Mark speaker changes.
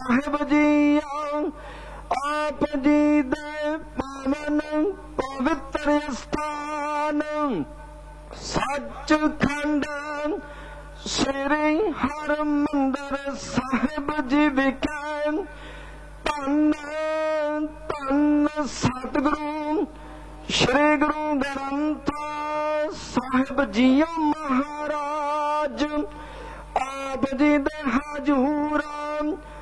Speaker 1: साहिब जी आप जी दे पावन पवित्र स्थान सचखंड श्री हरमंदिर साहिब जी विखे धन धन सतगुरु श्री गुरु ग्रंथ साहिब जी महाराज आप जी दे हजूर